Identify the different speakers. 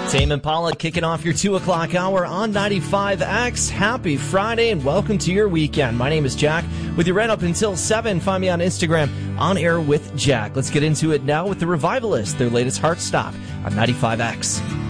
Speaker 1: Tame Impala kicking off your 2 o'clock hour on 95X. Happy Friday and welcome to your weekend. My name is Jack with you right up until 7. Find me on Instagram, On Air with Jack. Let's get into it now with the Revivalists, their latest Heart Stop on 95X.